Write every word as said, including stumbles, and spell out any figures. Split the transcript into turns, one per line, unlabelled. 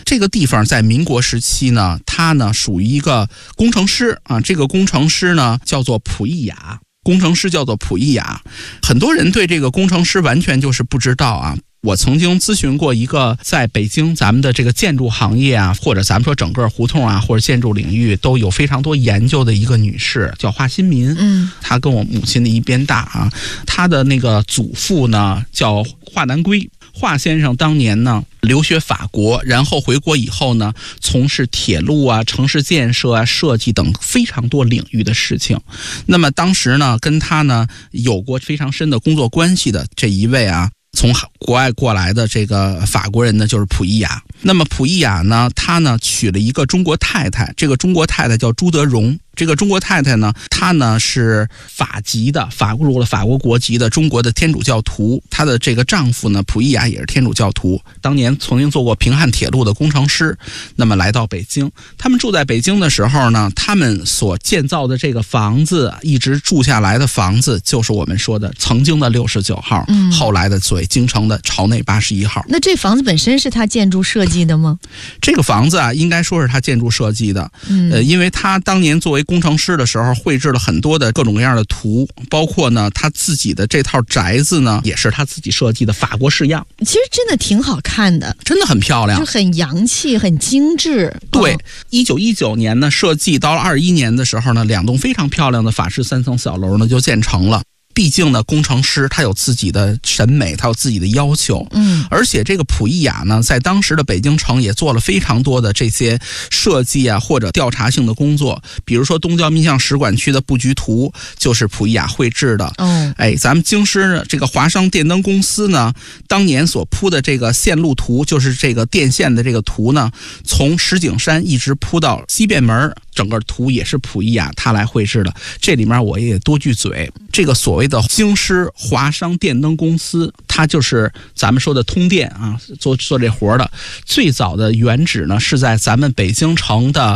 这个地方在民国时期呢，它呢属于一个工程师啊，这个工程师呢叫做溥仪雅，工程师叫做溥仪雅。很多人对这个工程师完全就是不知道啊。我曾经咨询过一个在北京咱们的这个建筑行业啊，或者咱们说整个胡同啊，或者建筑领域都有非常多研究的一个女士，叫华新民。嗯，她跟我母亲的一边大啊。她的那个祖父呢叫华南圭。华先生当年呢留学法国，然后回国以后呢，从事铁路啊、城市建设啊、设计等非常多领域的事情。那么当时呢，跟他呢有过非常深的工作关系的这一位啊，从国外过来的这个法国人呢，就是溥仪雅。那么溥仪雅呢，他呢娶了一个中国太太，这个中国太太叫朱德荣。这个中国太太呢，她呢是法籍的，法国入了法国国籍的中国的天主教徒。她的这个丈夫呢，溥仪雅也是天主教徒，当年曾经做过平汉铁路的工程师。那么来到北京，他们住在北京的时候呢，他们所建造的这个房子，一直住下来的房子，就是我们说的曾经的六十九号，嗯，后来的所谓京城的朝内八十一号。
那这房子本身是他建筑设计的吗？
这个房子啊，应该说是他建筑设计的。嗯，呃，因为他当年作为工程师的时候绘制了很多的各种各样的图，包括呢他自己的这套宅子呢也是他自己设计的法国式样。
其实真的挺好看的，
真的很漂亮，
就很洋气很精致。
对，一九一九年呢设计，到了二一年的时候呢，两栋非常漂亮的法式三层小楼呢就建成了。毕竟呢，工程师他有自己的审美，他有自己的要求。嗯，而且这个溥仪雅呢，在当时的北京城也做了非常多的这些设计啊，或者调查性的工作。比如说东交民巷使馆区的布局图，就是溥仪雅绘制的。哦，哎，咱们京师呢，这个华商电灯公司呢，当年所铺的这个线路图，就是这个电线的这个图呢，从石景山一直铺到西便门，整个图也是溥仪雅他来绘制的。这里面我也多句嘴，这个所谓的京师华商电灯公司，它就是咱们说的通电啊，做做这活的。最早的原址呢是在咱们北京城的